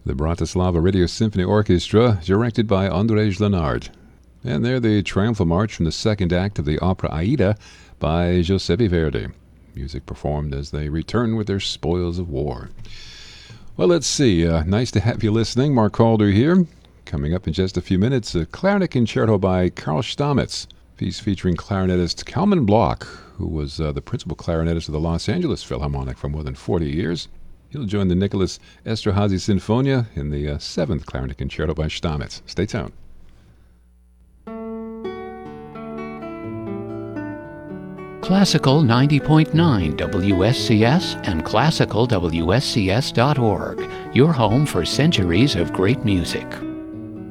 The Bratislava Radio Symphony Orchestra, directed by Andrzej Lenard. And they're the triumphal march from the second act of the opera Aida by Giuseppe Verdi. Music performed as they return with their spoils of war. Well, let's see. Nice to have you listening. Mark Calder here. Coming up in just a few minutes, a clarinet concerto by Karl Stamitz. Piece featuring clarinetist Kalman Bloch, who was the principal clarinetist of the Los Angeles Philharmonic for more than 40 years. He'll join the Nicholas Esterhazy Sinfonia in the 7th clarinet concerto by Stamitz. Stay tuned. Classical 90.9 WSCS and classicalwscs.org, your home for centuries of great music.